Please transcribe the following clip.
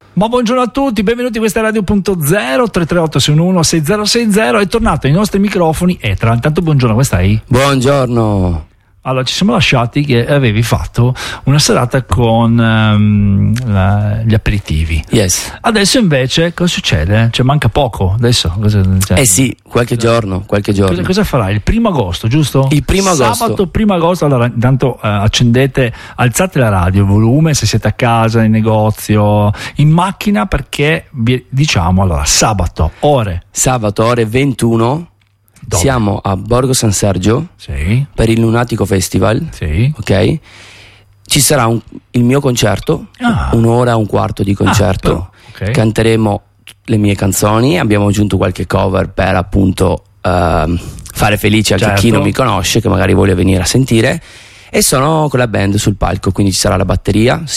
Ma buongiorno a tutti, benvenuti, questa è Radio.0 338 61 6060. È tornato ai nostri microfoni Etra. Intanto buongiorno, come stai? Buongiorno. Allora, ci siamo lasciati che avevi fatto una serata con gli aperitivi. Yes. Adesso invece cosa succede? Cioè manca poco adesso. Sì, qualche giorno. Cosa farai? Il 1° agosto, giusto? Il 1° agosto. Sabato 1° agosto. Allora intanto accendete, alzate la radio, il volume se siete a casa, in negozio, in macchina, perché diciamo allora sabato ore 21. Dove? Siamo a Borgo San Sergio, sì, per il Lunatico Festival, sì, ok? Ci sarà il mio concerto, 1 ora e un quarto di concerto, okay. Canteremo le mie canzoni, abbiamo aggiunto qualche cover per appunto fare felice anche chi non mi conosce, che magari vuole venire a sentire, e sono con la band sul palco, quindi ci sarà la batteria,